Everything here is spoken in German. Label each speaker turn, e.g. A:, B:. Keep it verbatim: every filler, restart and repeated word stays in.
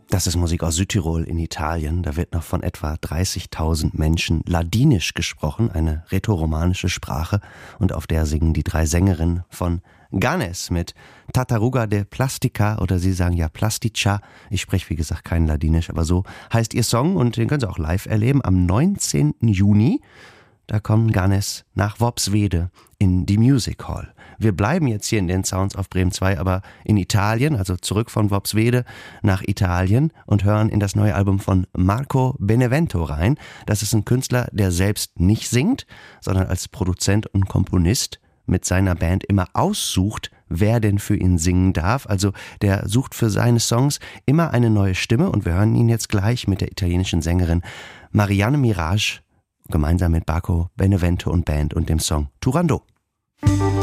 A: Das ist Musik aus Südtirol in Italien. Da wird noch von etwa dreißigtausend Menschen Ladinisch gesprochen, eine rätoromanische Sprache. Und auf der singen die drei Sängerinnen von Ganes mit Tartaruga de Plastica, oder sie sagen ja Plastica. Ich spreche wie gesagt kein Ladinisch, aber so heißt ihr Song und den können Sie auch live erleben am neunzehnten Juni. Da kommen Ganes nach Worpswede in die Music Hall. Wir bleiben jetzt hier in den Sounds auf Bremen zwei, aber in Italien, also zurück von Worpswede nach Italien und hören in das neue Album von Marco Benevento rein. Das ist ein Künstler, der selbst nicht singt, sondern als Produzent und Komponist mit seiner Band immer aussucht, wer denn für ihn singen darf. Also der sucht für seine Songs immer eine neue Stimme und wir hören ihn jetzt gleich mit der italienischen Sängerin Marianne Mirage gemeinsam mit Marco Benevento und Band und dem Song Turandot.